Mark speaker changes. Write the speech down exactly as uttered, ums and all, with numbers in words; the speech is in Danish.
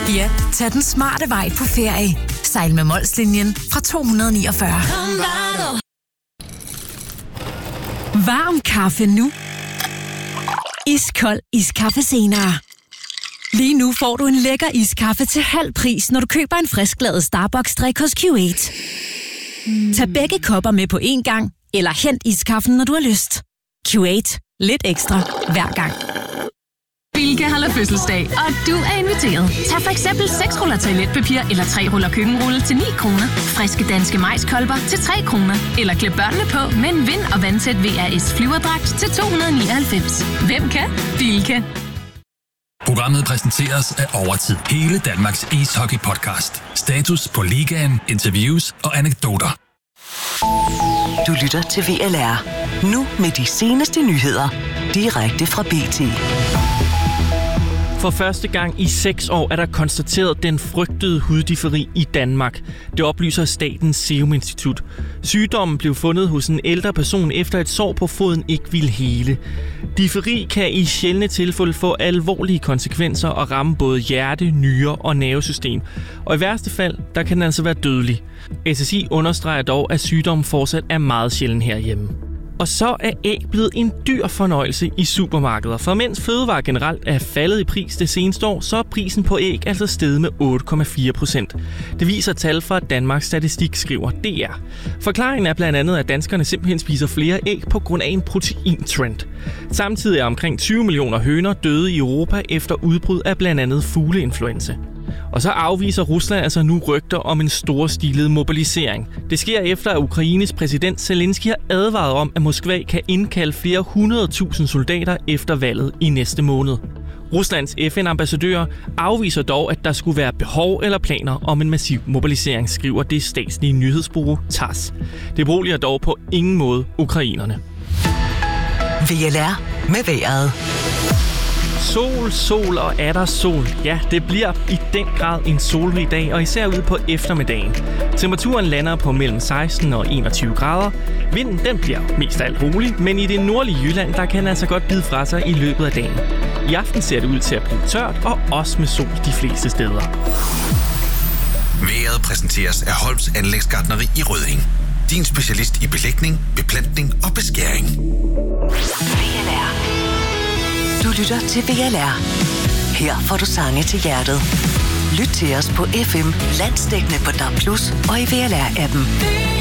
Speaker 1: Ja, tag den smarte vej på ferie. Sejl med Molslinjen fra to hundrede og niogfyrre. Varm kaffe nu. Iskold iskaffe senere. Lige nu får du en lækker iskaffe til halv pris, når du køber en frisklavet Starbucks-drik hos Q otte. Mm. Tag begge kopper med på én gang, eller hent iskaffen, når du har lyst. Q otte. Lidt ekstra hver gang.
Speaker 2: Bilka holder fødselsdag, og du er inviteret. Tag for eksempel seks ruller toiletpapir eller tre ruller køkkenrulle til ni kroner. Friske danske majskolber til tre kroner. Eller klæd børnene på med en vind- og vandtæt V R S flyverdragt til to hundrede og nioghalvfems. Hvem kan? Bilka.
Speaker 3: Programmet præsenteres af Overtid. Hele Danmarks ishockey-podcast. Status på ligaen, interviews og anekdoter.
Speaker 4: Du lytter til V L R. Nu med de seneste nyheder. Direkte fra B T.
Speaker 5: For første gang i seks år er der konstateret den frygtede huddiferi i Danmark. Det oplyser Statens Serum Institut. Sygdommen blev fundet hos en ældre person efter et sår på foden ikke ville hele. Diferi kan i sjældne tilfælde få alvorlige konsekvenser og ramme både hjerte, nyre og nervesystem. Og i værste fald, der kan den altså være dødelig. S S I understreger dog, at sygdommen fortsat er meget sjælden herhjemme. Og så er æg blevet en dyr fornøjelse i supermarkeder. For mens fødevarer generelt er faldet i pris det seneste år, så er prisen på æg altså steget med otte komma fire procent. Det viser tal fra Danmarks Statistik, skriver D R. Forklaringen er blandt andet, at danskerne simpelthen spiser flere æg på grund af en proteintrend. Samtidig er omkring tyve millioner høner døde i Europa efter udbrud af blandt andet fugleinfluenza. Og så afviser Rusland altså nu rygter om en storstilet mobilisering. Det sker efter, at Ukraines præsident Zelensky har advaret om, at Moskva kan indkalde flere hundrede tusind soldater efter valget i næste måned. Ruslands F N-ambassadør afviser dog, at der skulle være behov eller planer om en massiv mobilisering, skriver det statslige nyhedsbureau T A S S. Det beroliger dog på ingen måde ukrainerne.
Speaker 4: V L R med vejret.
Speaker 5: Sol, sol og atter sol. Ja, det bliver i den grad en solrig dag, og især ude på eftermiddagen. Temperaturen lander på mellem seksten og enogtyve grader. Vinden den bliver mest af alt rolig, men i det nordlige Jylland, der kan den altså godt bide fra sig i løbet af dagen. I aften ser det ud til at blive tørt, og også med sol de fleste steder.
Speaker 6: Vejret præsenteres af Holms Anlægsgartneri i Rødding. Din specialist i belægning, beplantning og beskæring.
Speaker 4: V L R. Du lytter til V L R. Her får du sange til hjertet. Lyt til os på F M, landsdækkende på D A B plus, og i V L R-appen.